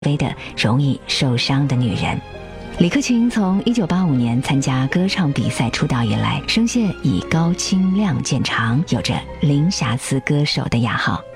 微的容易受伤的女人。李克勤从1985年参加歌唱比赛出道以来，声线以高清亮见长，有着零瑕疵歌手的雅号。